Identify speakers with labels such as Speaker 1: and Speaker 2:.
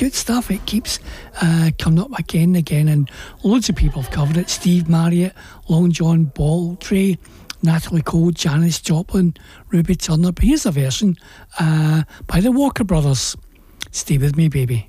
Speaker 1: great stuff. It keeps coming up again and again, and loads of people have covered it. Steve Marriott, Long John Baldry, Natalie Cole, Janis Joplin, Ruby Turner. But here's a version by the Walker Brothers. Stay with me, baby.